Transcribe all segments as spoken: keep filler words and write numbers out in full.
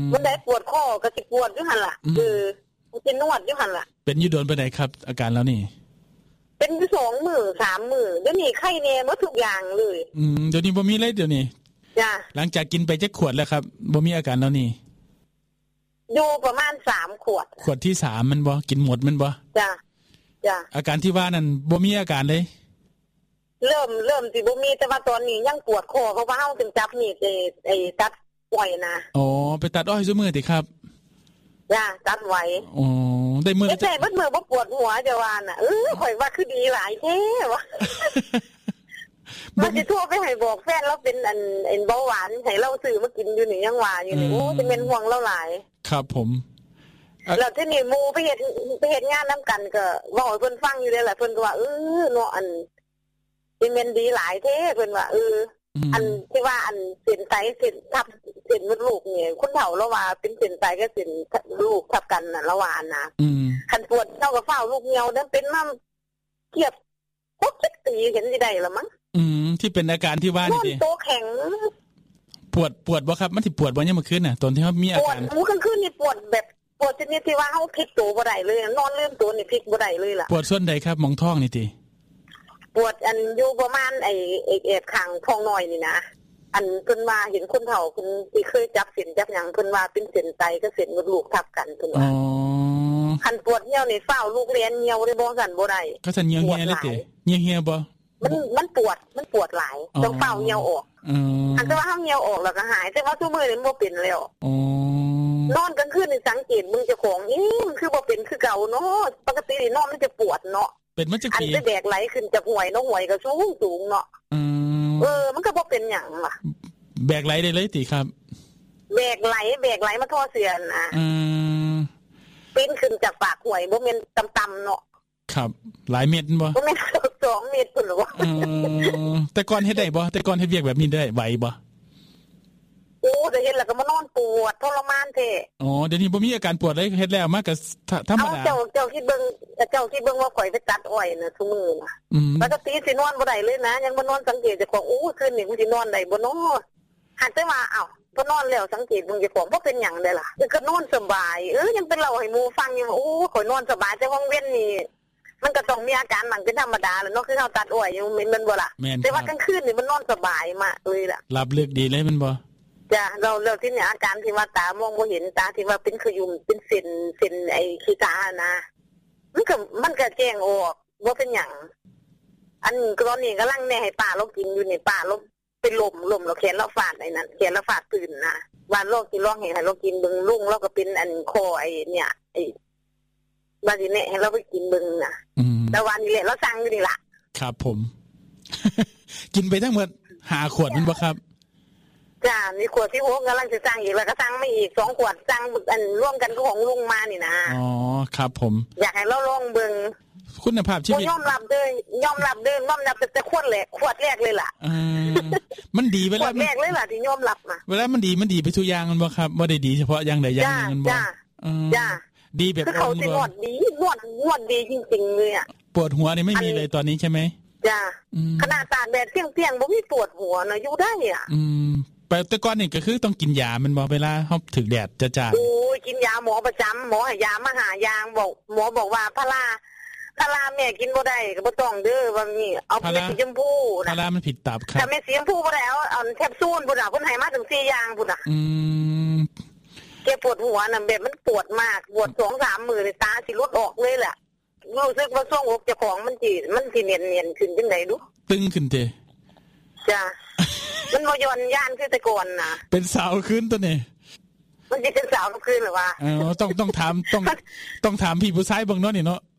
มันได้ปวดคอก็สิปวดอยู่หั่นล่ะคือมันสินวดอยู่หั่นล่ะเป็นอยู่โดนไปไหนครับอาการแล้วนี่เป็นอยู่สองมื้อสามมื้อเดี๋ยวนี้ไข้แน่หมดทุกอย่างเลยอืมเดี๋ยวนี้บ่มีเลยเดี๋ยวนี้จ้ะหลังจากกินไปจักขวดแล้วครับบ่มีอาการแล้วนี่อยู่ประมาณสามขวดขวดที่สามมันบ่กินหมดมันบ่จ้ะจ้ะอาการที่ว่านั่นบ่มีอาการเลยเริ่มเริ่มสิบ่มีแต่ว่าตอนนี้ยังปวดคอเพราะว่าเฮาถึงจับนี่ไอ้ไอ้ตัดปล่อยนะอ๋อไปตัดอ้อยซุมื้อติครับจ้ะตัดไว้อ๋อได้มื้อแต่เบิดมื้อบ่ปวดหัวจะว่าน่ะเออข่อยว่าคือดีหลายแท้วะมันสิโทรไปให้บอกแฟนเราเป็นอันอันเบาหวานให้เราซื้อมากินอยู่นี่ยังว่าอยู่นี่โอ้สิแม่นห่วงเราหลายครับผมแล้วทีนี้หมู่ไปเฮ็ดไปเฮ็ดงานนำกันก็เว้าให้เพิ่นฟังอยู่เลยแหละเพิ่นก็ว่าเออเนาะอันสิแม่นดีหลายแท้เพิ่นว่าเอออันที่ว่าอันเส้นไตเส้นทับเส้นมดลูกนี่คนเฒ่าเราว่าเป็นเส้นไตกับเส้นลูกทับกันน่ะละว่าน่ะอืมคันปวดเจ้าก็เฝ้าลูกเหี่ยวนั้นเป็นน้ำเกียบหกสิบปีเห็นสิได้ละมั้งอืมที่เป็นอาการที่ว่านี่ดิโตแข็งปวดปวดบ่ครับมันสิปวดบ่ยามมื้อคืนน่ะตอนที่เฮามีอาการปวดมื้อคืนนี่ปวดแบบปวดชนิดที่ว่าเฮาพลิกตัวบ่ได้เลยนอนลืมตัวนี่พลิกบ่ได้เลยล่ะปวดส่วนใดครับหม่องท้องนี่ติปวดอันอยู่ประมาณไอ้ไอ้แอบข้างท้องน้อยนี่นะอันเพิ่นว่าเห็นคนเฒ่าเพิ่นที่เคยจับเส้นจับหยังเพิ่นว่าเป็นเส้นไตกับเส้นมดลูกทับกันเพิ่นว่าอ๋อคันปวดเหี่ยวนี่เฝ้าลูกเรียนเหี่ยวได้บ่สั่นบ่ได้ก็สั่นเหี่ยวๆเลยติเหี่ยวๆบ่มันมันปวดมันปวดหลายต้องเฝ้าเหี่ยวออกอืออันแต่ว่าเฮาเหี่ยวออกแล้วก็หายแต่ว่าซุมื้อนี้บ่เป็นแล้วอ๋อนอนกลางคืนนี่สังเกตมึงเจ้าของอีมันคือบ่เป็นคือเก่าเนาะปกตินี่นอนมันจะปวดเนาะเป็นมันจักปีอันจะแดกไหลขึ้นจากห้วยเนาะห้วยก็สูงสูงเนาะอือเออมันก็บ่เป็นหยังล่ะแบกไหลได้เลยติครับแบกไหลแบกไหลมาท่อเสียน่ะอือปีนขึ้นจากปากห้วยบ่แม่นต่ำๆเนาะครับหลายเม็ดบ่บ่แม่นสองเม็ดพุ่นหรอวะอือแต่ก่อนเฮ็ดได้บ่แต่ก่อนเฮ็ดเวียกแบบนี้ได้ไหวบ่โอ้ได้เฮ็ดแล้วก็มานอนปวดทรมานแท้อ๋อเดี๋ยวนี้บ่มีอาการปวดเลยเฮ็ดแล้วมาก็ธรรมดาเจ้าเจ้าคิดเบิ่งเจ้าคิดเบิ่งว่าข่อยไปตัดอ้อยน่ะซุมื้อน่ะปกติสินอนบ่ได้เลยนะยังบ่นอนสังเกตเจ้าของโอ้คืนนี้กูสินอนได้บ่น้อหันแต่ว่าอ้าวพอนอนแล้วสังเกตเบิ่งเจ้าของบ่เป็นหยังได้ล่ะก็นอนสบายเออยังเป็นเล่าให้หมู่ฟังอยู่โอ้ข่อยนอนสบายแต่ห้องเว้นนี่มันก็ต้องมีอาการมันเป็นธรรมดาแหละเนาะคือเฮาตัดอ้อยอยู่แม่นบ่ล่ะแต่ว่ากลางคืนนี่มันนอนสบายมากเลยล่ะหลับลึกดีเลยมันบ่จ้ะเราเราที่เนี่ยอาการที่ว่าตามองบ่เห็นตาที่ว่าเป็นขยุมเป็นเส้นเส้นไอ้ขี้ตานะมันก็มันก็แจ้งออกบ่เป็นหยังอันตอนนี้กำลังแน่ให้ป้าเรากินอยู่นี่ป้าเราเป็นลมลมเราแขนเราฟาดไอ้นั่นแขนเราฟาดตื่นนะว่าโรคที่ร้องให้เรากินเบิ่งลุงเราก็เป็นอันคอไอ้เนี่ยไอ้บาสิเนี่ยให้เราไปกินเบิ่งน่ะแต่วันนี้แหละเราสั่งอยู่นี่ล่ะครับผม กินไปทั้งหมดห้าขวดมันบ่ครับจ้ามีขวดที่หกกำลังจะสั่งอีกแล้วก็สั่งไม่อีกสองขวดสั่งอันร่วมกันก็ของลุงมานี่นะอ๋อครับผมอยากให้เราลองเบิ่งคุณภาพชีวิตยอมรับเด้อยอมรับเด้อยอมรับแต่ขวดแรกขวดแรกเลยล่ะอือมันดีเวลาขวดแรกเลยล่ะที่ยอมรับมาเวลามันดีมันดีไปทุกอย่างมันบ่ครับบ่ได้ดีเฉพาะอย่างใดอย่างนึงมันบ่จ้าจ้าดีแบบคือเขาสินวดดีนวดนวดดีจริงๆเลยอ่ะปวดหัวนี่ไม่มีเลยตอนนี้ใช่มั้ยจ้าขนาดตากแดดเที่ยงๆบ่มีปวดหัวนะอยู่ได้อ่ะอืมแต่ก่อนนี่ก็คือต้องกินยามันบ่เวลาเฮาถึกแดดจ้าๆโอ้ยกินยาหมอประจำหมอให้ยามาหายางบอกหมอบอกว่าพาราพาราแม่กินบ่ได้ก็บ่ต้องเด้อว่างี้เอาเป็นสีชมพูนะพารามันผิดตับครับถ้าแม่สีชมพูบ่ได้เอาเอาแคปซูลพุ่นน่ะเพิ่นให้มาถึงสี่อย่างพุ่นน่ะอืมแกปวดหัวน่ะแบบมันปวดมากปวด สองสาม มื้อนี่ตาสิหลุดออกเลยแหละรู้สึกว่าช่วงอกเจ้าของมันสิมันสิเนียนๆขึ้นจังได๋ดูตึงขึ้นเด้จ้ะมันบ่ย่อนย่านคือแต่ก่อนน่ะเป็นสาวขึ้นตัวนี้มันสิเป็นสาวขึ้นหรือว่าอ๋อต้องต้องถามต้องต้องถามพี่ผู้ชายเบิ่งเนาะนี่เนาะ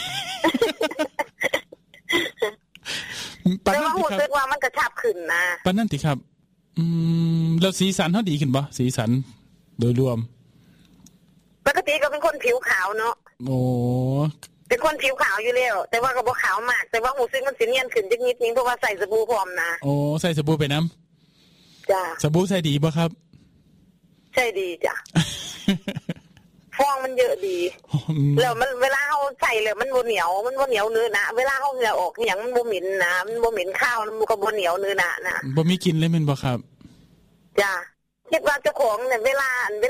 แต่ว่ารู้สึกว่ามันกระชับขึ้นนะปานนั้นติครับอืมแล้วสีสันเฮาดีขึ้นบ่สีสันโดยรวมปกติก็เป็นคนผิวขาวเนาะโอ้เป็นคนผิวขาวอยู่แล้วแต่ว่าก็บ่ขาวมากแต่ว่ารู้สึกมันสิเนียนขึ้นจักนิดนึงเพราะว่าใส่สบู่พร้อมนะโอ้ใส่สบู่ไปนำจ้ะสบู่ใส่ดีบ่ครับใช่ดีจ้ะฟองมันเยอะดีแล้วมันเวลาเฮาใส่แล้วมันบ่เหนียวมันบ่เหนียวเนื้อนะเวลาเฮาเหงื่อออกหยังมันบ่เหม็นนะมันบ่เหม็นข้าวมันก็บ่เหนียวเนื้อนะนะบ่มีกลิ่นเลยแม่นบ่ครับจ้ะคิดว่าเจ้าของเนี่ยเวลา